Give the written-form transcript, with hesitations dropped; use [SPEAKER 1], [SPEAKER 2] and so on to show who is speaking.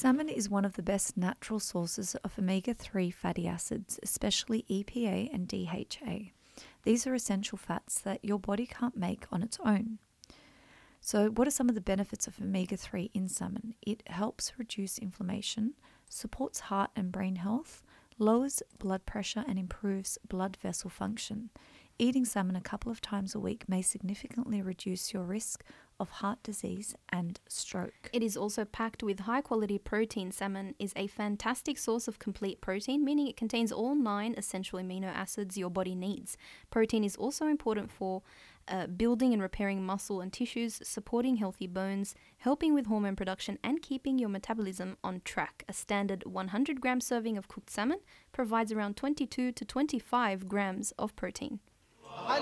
[SPEAKER 1] Salmon is one of the best natural sources of omega-3 fatty acids, especially EPA and DHA. These are essential fats that your body can't make on its own. So what are some of the benefits of omega-3 in salmon? It helps reduce inflammation, supports heart and brain health, lowers blood pressure and improves blood vessel function. Eating salmon a couple of times a week may significantly reduce your risk of heart disease and stroke.
[SPEAKER 2] It is also packed with high-quality protein. Salmon is a fantastic source of complete protein, meaning it contains all 9 essential amino acids your body needs. Protein is also important for building and repairing muscle and tissues, supporting healthy bones, helping with hormone production, and keeping your metabolism on track. A standard 100-gram serving of cooked salmon provides around 22 to 25 grams of protein.